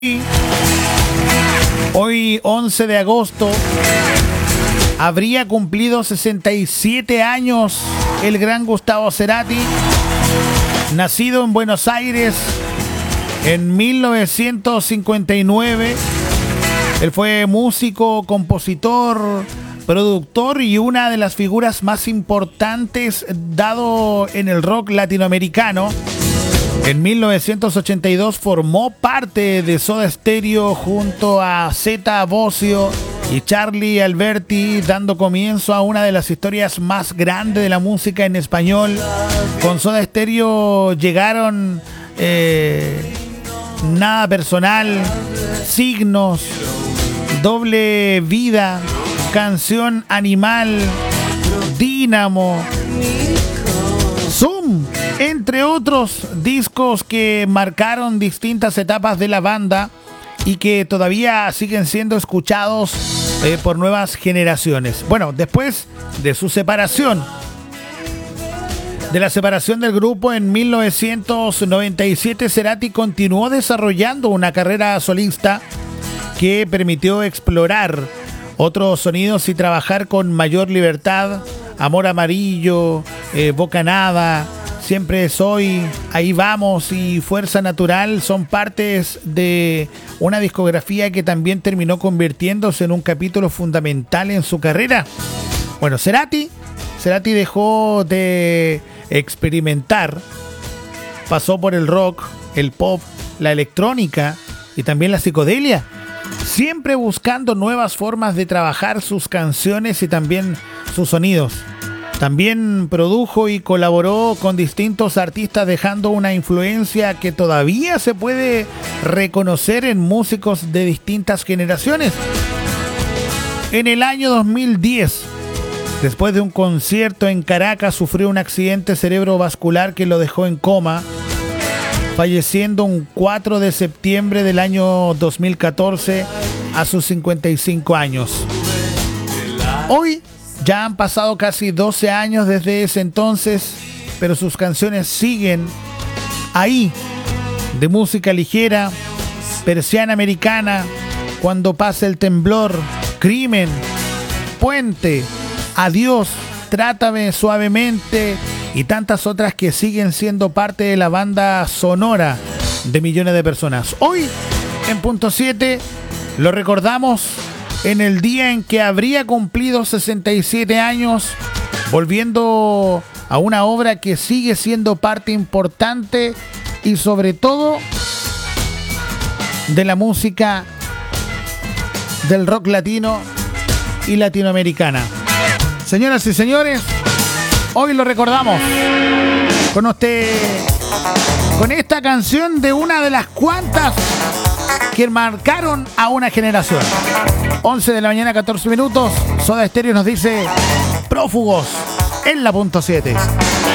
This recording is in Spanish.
Hoy, 11 de agosto, habría cumplido 67 años el gran Gustavo Cerati, nacido en Buenos Aires en 1959. Él fue músico, compositor, productor y una de las figuras más importantes dado en el rock latinoamericano. En 1982 formó parte de Soda Stereo junto a Zeta Bosio y Charly Alberti, dando comienzo a una de las historias más grandes de la música en español. Con Soda Stereo llegaron Nada Personal, Signos, Doble Vida, Canción Animal, Dínamo, Zoom, entre otros discos que marcaron distintas etapas de la banda y que todavía siguen siendo escuchados por nuevas generaciones. Bueno, después de su separación, de la separación del grupo en 1997, Cerati continuó desarrollando una carrera solista que permitió explorar otros sonidos y trabajar con mayor libertad. Amor Amarillo, Bocanada, Siempre Soy, Ahí Vamos y Fuerza Natural son partes de una discografía que también terminó convirtiéndose en un capítulo fundamental en su carrera. Bueno, Cerati dejó de experimentar, pasó por el rock, el pop, la electrónica y también la psicodelia, siempre buscando nuevas formas de trabajar sus canciones y también sus sonidos. También produjo y colaboró con distintos artistas, dejando una influencia que todavía se puede reconocer en músicos de distintas generaciones. En el año 2010, después de un concierto en Caracas, sufrió un accidente cerebrovascular que lo dejó en coma, falleciendo un 4 de septiembre del año 2014 a sus 55 años. Hoy ya han pasado casi 12 años desde ese entonces, pero sus canciones siguen ahí, de música ligera, Persiana Americana, Cuando pase el temblor, Crimen, Puente, Adiós, Trátame suavemente y tantas otras que siguen siendo parte de la banda sonora de millones de personas. Hoy, en Punto 7, lo recordamos en el día en que habría cumplido 67 años, volviendo a una obra que sigue siendo parte importante y sobre todo de la música del rock latino y latinoamericana. Señoras y señores, hoy lo recordamos con esta canción de una de las cuantas que marcaron a una generación. 11 de la mañana, 14 minutos. Soda Stereo nos dice Prófugos en la Punto 7.